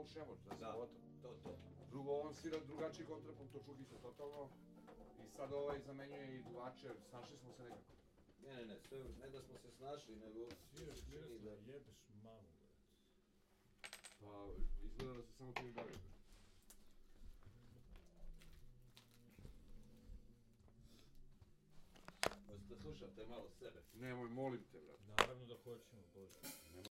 malo šemoć, da se gotovo. To. Drugo, on svira drugačiji kontrapunkt od Čukića, totalno. I sad ovaj zamenjuje i duvače, snašli smo se nekako. Ne, sve, ne da smo se snašli, nego... Sviraš Miroslav, jebeš mamu, brate. Pa, izgleda da se samo tu i bavio. Hoćete slušate malo sebe. Nemoj, molim te, brate. Naravno da hoćemo, Bože. Nemoj